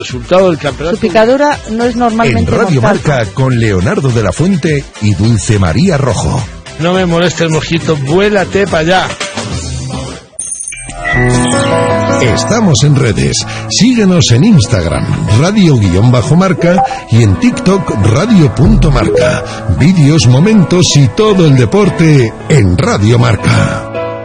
Resultado del campeonato. Su picadura no es normalmente En Radio mortal. Marca con Leonardo de la Fuente y Dulce María Rojo. No me moleste el mosquito, vuélate para allá. Estamos en redes. Síguenos en Instagram, radio_marca, y en TikTok, radio.marca. Vídeos, momentos y todo el deporte en Radio Marca.